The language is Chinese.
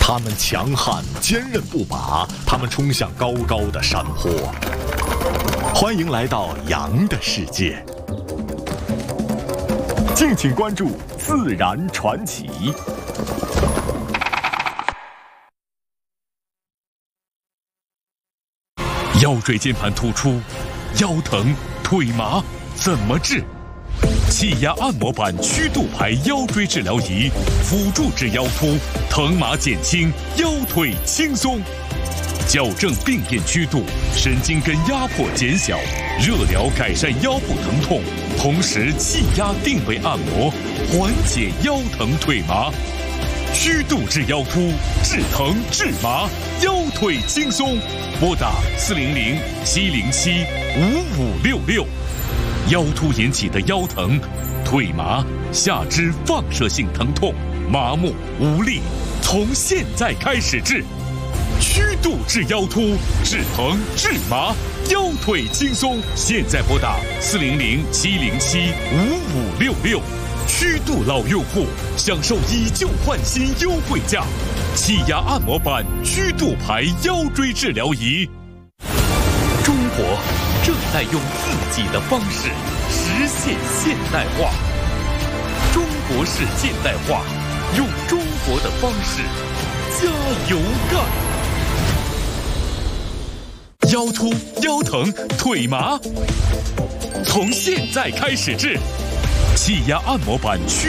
它们强悍、坚韧不拔，它们冲向高高的山坡。欢迎来到羊的世界，敬请关注《自然传奇》。腰椎间盘突出、腰疼、腿麻怎么治？气压按摩板曲度排腰椎治疗仪，辅助治腰突，疼麻减轻，腰腿轻松。矫正病变曲度，神经根压迫减小，热疗改善腰部疼痛，同时气压定位按摩，缓解腰疼腿麻。曲度治腰突，治疼治麻，腰腿轻松。拨打400-707-5566。腰突引起的腰疼、腿麻、下肢放射性疼痛、麻木无力，从现在开始治。曲度治腰突，治疼治麻，腰腿轻松。现在拨打400-707-5566。曲度老用户享受以旧换新优惠价，气压按摩板曲度排腰椎治疗仪。中国正在用自己的方式实现现代化，中国式现代化，用中国的方式加油干！腰突、腰疼、腿麻，从现在开始治。气压按摩板曲